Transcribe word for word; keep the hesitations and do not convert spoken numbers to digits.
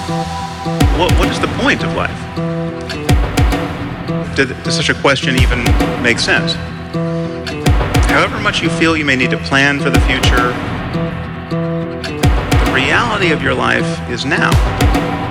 What, what is the point of life? Did, does such a question even make sense? However much you feel you may need to plan for the future, the reality of your life is now.